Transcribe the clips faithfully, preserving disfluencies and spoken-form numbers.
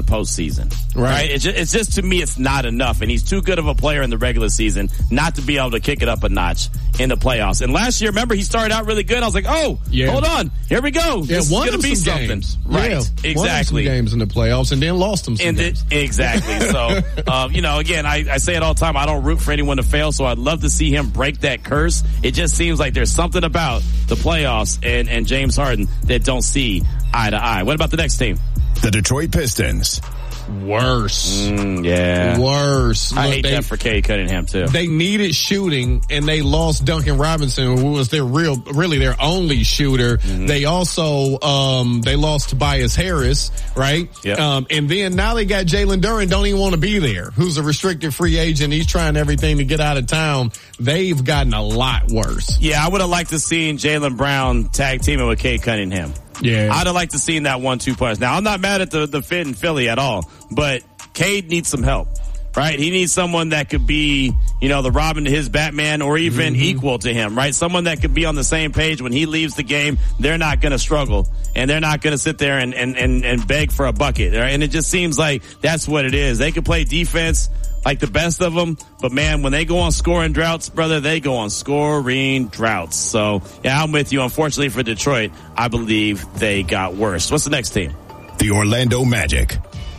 postseason. Right. right? It's, just, it's just, to me, it's not enough. And he's too good of a player in the regular season not to be able to kick it up a notch in the playoffs. And last year, remember, he started out really good. I was like, oh, yeah. hold on. Here we go. Yeah, this won is going to be something. Games. Right. Yeah, exactly. Won some games in the playoffs and then lost them some and games. It, exactly. So, um, you know, again, I, I say it all the time. I don't root for anyone to fail, so I'd love to see him break that curse. It just seems like there's something about the playoffs and, and James Harden that don't see eye to eye. What about the next team? The Detroit Pistons. Worse. Mm, yeah. Worse. I Look, hate they, that for Cade Cunningham, too. They needed shooting, and they lost Duncan Robinson, who was their real, really their only shooter. Mm-hmm. They also, um, they lost Tobias Harris, right? Yep. Um, and then now they got Jalen Duren, don't even want to be there, who's a restricted free agent. He's trying everything to get out of town. They've gotten a lot worse. Yeah, I would have liked to see Jaylen Brown tag teaming with Cade Cunningham. Yeah. I'd have liked to see that one two punch. Now, I'm not mad at the, the fit in Philly at all, but Cade needs some help, right? He needs someone that could be, you know, the Robin to his Batman or even mm-hmm. equal to him, right? Someone that could be on the same page when he leaves the game. They're not going to struggle, and they're not going to sit there and, and, and, and beg for a bucket, right? And it just seems like that's what it is. They can play defense like the best of them, but man, when they go on scoring droughts, brother, they go on scoring droughts. So, yeah, I'm with you. Unfortunately for Detroit, I believe they got worse. What's the next team? The Orlando Magic.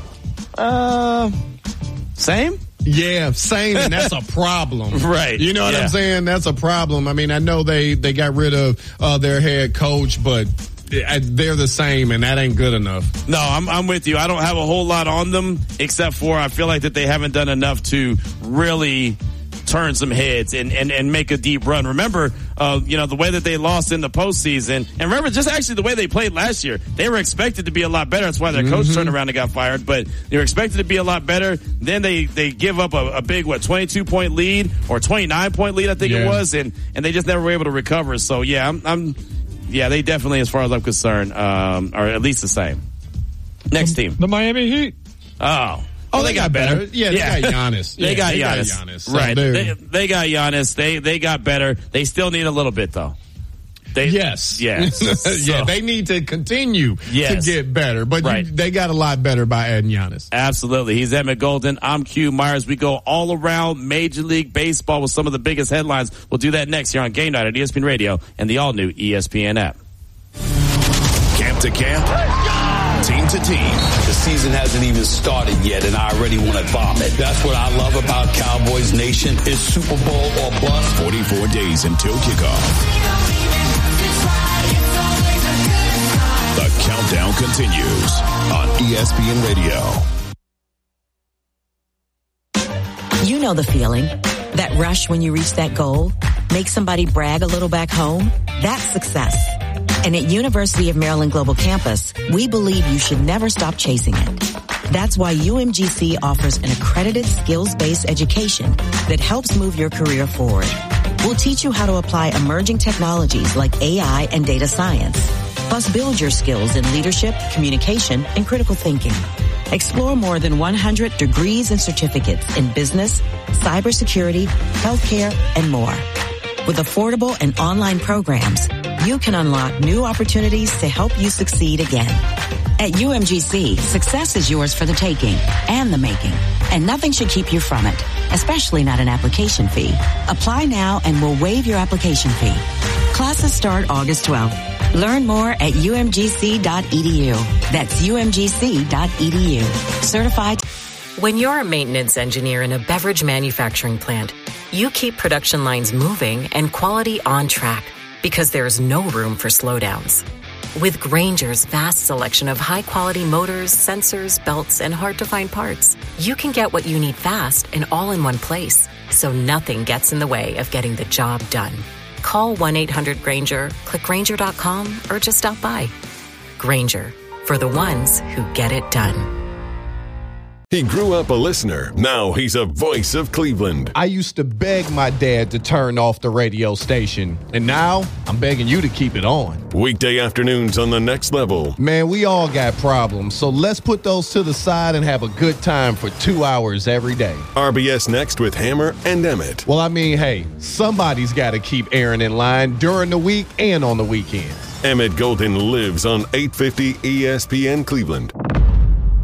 Uh, same? Yeah, same, and that's a problem. Right. You know what yeah. I'm saying? That's a problem. I mean, I know they, they got rid of uh, their head coach, but they're the same, and that ain't good enough. No, I'm I'm with you. I don't have a whole lot on them, except for I feel like that they haven't done enough to really turn some heads and, and, and make a deep run. Remember, uh, you know, the way that they lost in the postseason, and remember just actually the way they played last year. They were expected to be a lot better. That's why their mm-hmm. coach turned around and got fired, but they were expected to be a lot better. Then they, they give up a, a big, what, twenty-two point lead or twenty-nine point lead, I think yeah. it was, and, and they just never were able to recover. So, yeah, I'm, I'm yeah, they definitely, as far as I'm concerned, um, are at least the same. Next team. The Miami Heat. Oh. Oh, they, they got, got better. better. Yeah, they yeah. got Giannis. they, yeah, got they Giannis. got Giannis. So right. They, they got Giannis. They they got better. They still need a little bit, though. They, yes. Yes. so, yeah, they need to continue yes. to get better. But right. you, they got a lot better by adding Giannis. Absolutely. He's Emmett Golden. I'm Q Myers. We go all around Major League Baseball with some of the biggest headlines. We'll do that next here on Game Night at E S P N Radio and the all-new E S P N app. Camp to camp, team to team. The season hasn't even started yet, and I already want to vomit. That's what I love about Cowboys Nation is Super Bowl or bust. forty-four days until kickoff. The countdown continues on E S P N Radio. You know the feeling. That rush when you reach that goal. Make somebody brag a little back home. That's success. And at University of Maryland Global Campus, we believe you should never stop chasing it. That's why U M G C offers an accredited skills-based education that helps move your career forward. We'll teach you how to apply emerging technologies like A I and data science. Plus, build your skills in leadership, communication, and critical thinking. Explore more than one hundred degrees and certificates in business, cybersecurity, healthcare, and more. With affordable and online programs, you can unlock new opportunities to help you succeed again. At U M G C, success is yours for the taking and the making, and nothing should keep you from it, especially not an application fee. Apply now and we'll waive your application fee. Classes start August twelfth. Learn more at U M G C dot E D U. That's U M G C dot E D U. Certified. When you're a maintenance engineer in a beverage manufacturing plant, you keep production lines moving and quality on track because there's no room for slowdowns. With Grainger's vast selection of high-quality motors, sensors, belts, and hard-to-find parts, you can get what you need fast and all in one place, so nothing gets in the way of getting the job done. Call one eight hundred Grainger, click Grainger dot com, or just stop by. Grainger, for the ones who get it done. He grew up a listener. Now he's a voice of Cleveland. I used to beg my dad to turn off the radio station, and now I'm begging you to keep it on. Weekday afternoons on The Next Level. Man, we all got problems, so let's put those to the side and have a good time for two hours every day. R B S Next with Hammer and Emmett. Well, I mean, hey, somebody's got to keep Aaron in line during the week and on the weekends. Emmett Golden lives on eight fifty E S P N Cleveland.